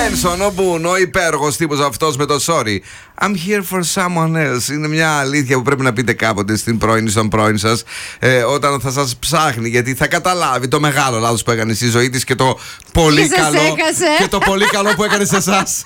Manson, όπου ο υπέροχος τύπος αυτός με το sorry, I'm here for someone else. Είναι μια αλήθεια που πρέπει να πείτε κάποτε στην πρώην ή στον πρώην σας, όταν θα σας ψάχνει, γιατί θα καταλάβει το μεγάλο λάθος που έκανε στη ζωή της και το πολύ καλό και το πολύ καλό που έκανε σε εσάς.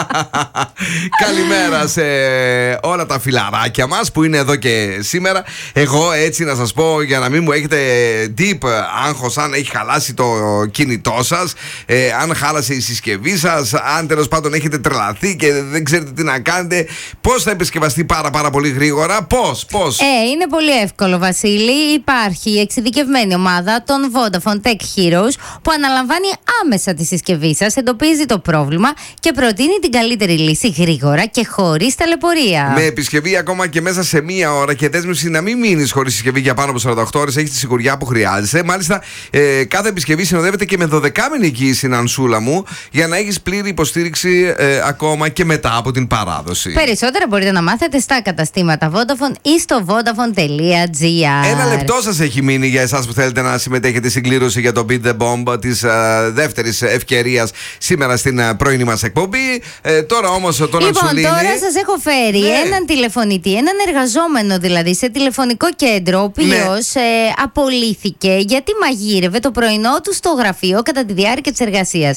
Καλημέρα σε όλα τα φιλαράκια μας που είναι εδώ και σήμερα. Εγώ έτσι να σας πω, για να μην μου έχετε deep άγχος αν έχει χαλάσει το κινητό σας, αν χάλασε η συσκευή σας, αν τέλος πάντων έχετε τρελαθεί και δεν ξέρετε τι να κάνετε, πώς θα επισκευαστεί πάρα πολύ γρήγορα, πώς. Είναι πολύ εύκολο, Βασίλη. Υπάρχει η εξειδικευμένη ομάδα των Vodafone Tech Heroes που αναλαμβάνει άμεσα τη συσκευή σας, εντοπίζει το πρόβλημα και προτείνει την καλύτερη λύση γρήγορα και χωρίς ταλαιπωρία. Με επισκευή ακόμα και μέσα σε μία ώρα και δέσμευση να μην μείνεις χωρίς συσκευή για πάνω από 48 ώρες, έχεις τη σιγουριά που χρειάζεσαι. Μάλιστα, κάθε επισκευή συνοδεύεται και με 12μηνη εγγύηση, Νανσούλα μου, για να έχεις πλήρη υποστήριξη ακόμα και μετά από την παράδοση. Περισσότερα μπορείτε να μάθετε στα καταστήματα Vodafone ή στο vodafone.gr. Ένα λεπτό σας έχει μείνει για εσάς που θέλετε να συμμετέχετε στην κλήρωση για το Beat the Bomb της δεύτερης ευκαιρίας σήμερα στην πρωινή μας εκπομπή. Τώρα όμως τον Ανσουλίνη. Τώρα σας έχω φέρει έναν τηλεφωνητή, έναν εργαζόμενο δηλαδή σε τηλεφωνικό κέντρο, ο οποίος απολύθηκε γιατί μαγείρευε το πρωινό του στο γραφείο κατά τη διάρκεια της εργασίας.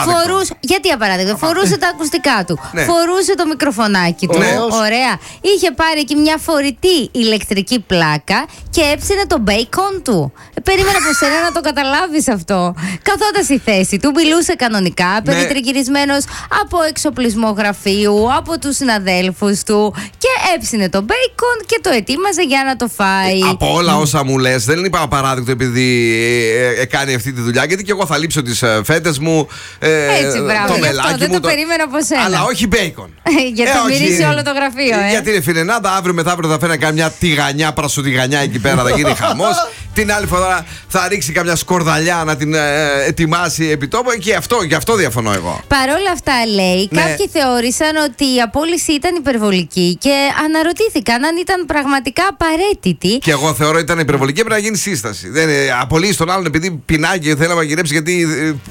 Γιατί απαράδεκτο? Φορούσε τα ακουστικά του, φορούσε το μικροφωνάκι του. Ωραία. Είχε πάρει εκεί μια φορητή ηλεκτρική πλάκα και έψινε το μπέικον του. Περίμενα από σένα να το καταλάβεις αυτό. Καθόταν στη θέση του, μιλούσε κανονικά, περιτριγυρισμένος από εξοπλισμό γραφείου, από τους συναδέλφους του, και έψινε το μπέικον και το ετοίμαζε για να το φάει. Από όλα όσα μου λες, δεν είπα απαράδεκτο επειδή κάνει αυτή τη δουλειά, γιατί και εγώ θα λείψω τις φέτες μου, έτσι, μπράβο, το μελάκι μου. Δεν το περίμενα από σένα. Αλλά όχι μπέικον. Γιατί μυρίζει όλο το γραφείο. Γιατί είναι φιλενάδα, αύριο μεθαύριο θα φέρει να κάνει μια τηγανιά, πρασοτηγανιά εκεί πέρα, θα γίνει χαμός. Την άλλη φορά θα ρίξει καμιά σκορδαλιά να την ετοιμάσει επί τόπου, και γι' αυτό διαφωνώ εγώ. Παρόλα αυτά, λέει, κάποιοι θεώρησαν ότι η απόλυση ήταν υπερβολική και αναρωτήθηκαν αν ήταν πραγματικά απαραίτητη. Και εγώ θεωρώ ότι ήταν υπερβολική, πρέπει να γίνει σύσταση. Δεν απολύσει τον άλλον επειδή πεινάει και θέλει να μαγειρέψει γιατί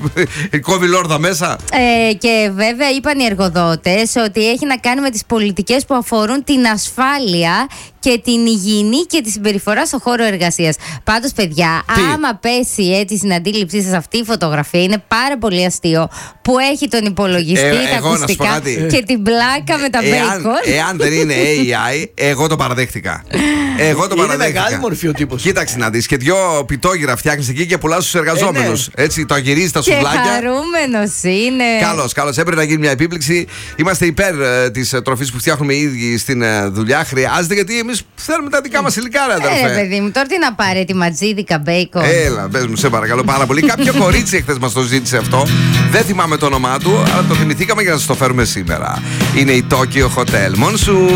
κόβει λόρδα μέσα. Και βέβαια είπαν οι εργοδότες ότι έχει να κάνει με τις πολιτικές που αφορούν την ασφάλεια και την υγιεινή και τη συμπεριφορά στον χώρο εργασίας. Πάντως, παιδιά, άμα πέσει έτσι στην αντίληψή σας αυτή η φωτογραφία, είναι πάρα πολύ αστείο που έχει τον υπολογιστή, τα ακουστικά και την πλάκα με τα μπέικον. Εάν δεν είναι AI, εγώ το παραδέχτηκα. Είναι μεγάλη μορφή ο τύπος. Κοίταξε να δεις, και δυο πιτόγυρα φτιάχνεις εκεί και πουλάς στους εργαζόμενους. Έτσι, το αγυρίζει τα σουβλάκια. Και χαρούμενος είναι. Καλώς. Έπρεπε να γίνει μια επίπληξη. Είμαστε υπέρ της τροφής που φτιάχνουμε οι ίδιοι στην δουλειά. Χρειάζεται, γιατί εμείς θέλουμε τα δικά μας υλικά, ρε αδερφέ. Παιδί μου, τώρα τι να πάρει, τη ματζίδικα μπέικον. Έλα, πες μου, σε παρακαλώ πάρα πολύ. Κάποιο κορίτσι εχθές μας το ζήτησε αυτό. Δεν θυμάμαι το όνομά του, αλλά το θυμηθήκαμε για να σας το φέρουμε σήμερα. Είναι η Tokyo Hotel Monsu.